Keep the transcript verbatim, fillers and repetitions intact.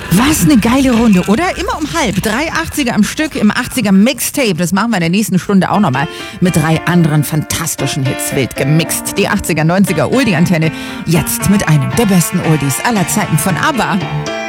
Was eine geile Runde, oder? Immer um halb. Drei achtziger am Stück im achtziger Mixtape. Das machen wir in der nächsten Stunde auch nochmal mit drei anderen fantastischen Hits. Wild gemixt. Die achtziger, neunziger Oldie-Antenne. Jetzt mit einem der besten Oldies aller Zeiten von ABBA.